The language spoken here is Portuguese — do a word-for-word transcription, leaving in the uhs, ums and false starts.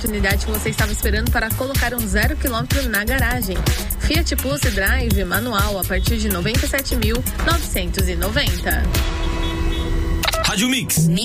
oportunidade que você estava esperando para colocar um zero quilômetro na garagem. Fiat Pulse Drive manual a partir de noventa e sete mil novecentos e noventa. Rádio Mix.